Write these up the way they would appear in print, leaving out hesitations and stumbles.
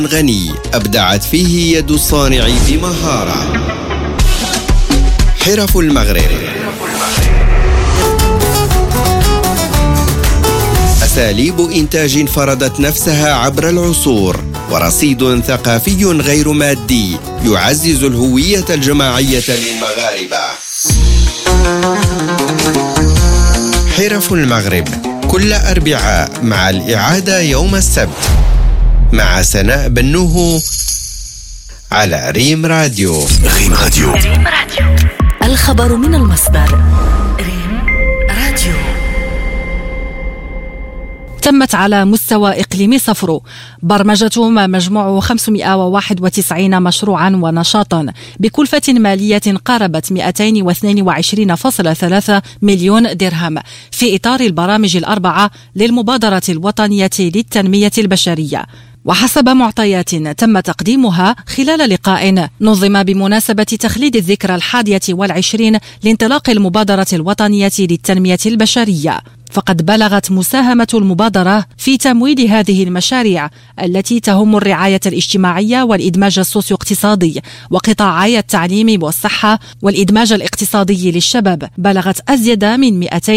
غني أبدعت فيه يد الصانع بمهارة. حرف المغرب، أساليب إنتاج فرضت نفسها عبر العصور، ورصيد ثقافي غير مادي يعزز الهوية الجماعية للمغاربة. حرف المغرب كل أربعاء مع الإعادة يوم السبت مع سناء بنوه على ريم راديو. ريم راديو، الخبر من المصدر. ريم راديو. تمت على مستوى إقليمي صفرو برمجة ما مجموع 591 مشروعا ونشاطا بكلفة مالية قاربت 222.3 مليون درهم في إطار البرامج الأربعة للمبادرة الوطنية للتنمية البشرية. وحسب معطيات تم تقديمها خلال لقاء نظم بمناسبة تخليد الذكرى 21 لانطلاق المبادرة الوطنية للتنمية البشرية، فقد بلغت مساهمة المبادرة في تمويل هذه المشاريع التي تهم الرعاية الاجتماعية والإدماج السوسيو اقتصادي وقطاعي التعليم والصحة والإدماج الاقتصادي للشباب بلغت أزيد من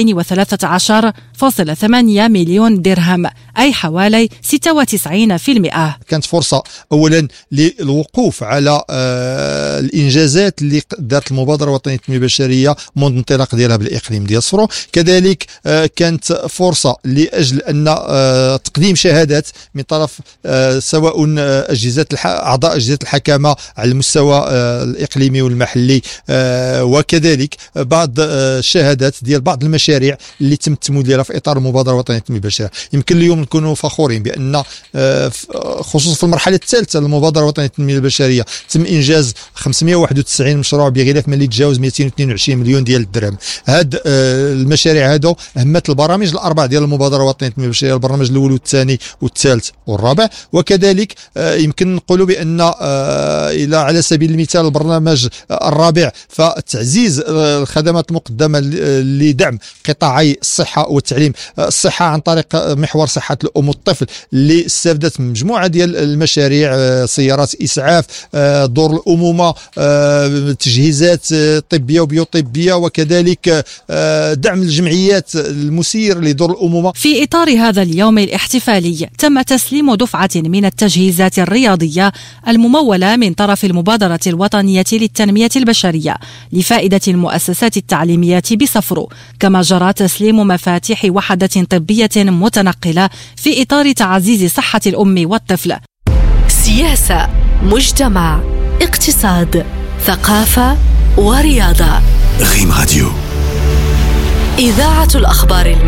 213.8 مليون درهم، أي حوالي 96%. كانت فرصة أولا للوقوف على الإنجازات اللي دارت المبادرة الوطنية للتنمية البشرية منذ الانطلاق ديالها بالإقليم ديال صفرو. كذلك كانت فرصة لأجل أن تقديم شهادات من طرف سواء أعضاء أجهزة الحكامة على المستوى الإقليمي والمحلي، وكذلك بعض الشهادات ديال بعض المشاريع اللي تم التمويل ديالها في إطار المبادرة الوطنية للتنمية البشرية. يمكن اليوم نكونوا فخورين بأن خصوصا في المرحلة الثالثة للمبادرة الوطنية للتنمية البشرية تم إنجاز 591 مشروع بغلاف مالي تجاوز 222 مليون ديال الدرهم. هاد المشاريع هادو أهمت البرامج الأربع ديال المبادرة الوطنية للتنمية البشرية، البرنامج الأول والثاني والثالث والرابع. وكذلك يمكن نقولوا بأن إلى على سبيل المثال البرنامج الرابع فتعزيز الخدمات المقدمة لدعم قطاعي الصحة والتعليم. الصحة عن طريق محور صحة الأم والطفل اللي استفدت من مجموعة ديال المشاريع، سيارات إسعاف، دور الأمومة، تجهيزات طبية وبيوطبية، وكذلك دعم الجمعيات المسير لدور الأمومة. في إطار هذا اليوم الاحتفالي تم تسليم دفعة من التجهيزات الرياضية الممولة من طرف المبادرة الوطنية للتنمية البشرية لفائدة المؤسسات التعليمية بصفرو، كما جرى تسليم مفاتيح وحدة طبية متنقلة في إطار تعزيز صحة الأم والطفل. سياسة، مجتمع، اقتصاد، ثقافة ورياضة. ريم راديو، إذاعة الأخبار